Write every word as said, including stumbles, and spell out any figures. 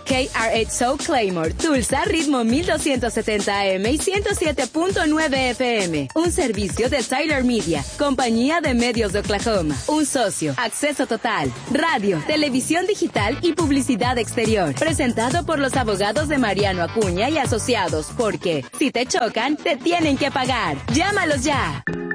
K R ocho Soul Claymore, Tulsa, ritmo mil doscientos setenta A M y ciento siete punto nueve F M. Un servicio de Tyler Media, compañía de medios de Oklahoma. Un socio, acceso total, radio, televisión digital y publicidad exterior. Presentado por los abogados de Mariano Acuña y Asociados, porque si te chocan, te tienen que pagar. Llámalos ya.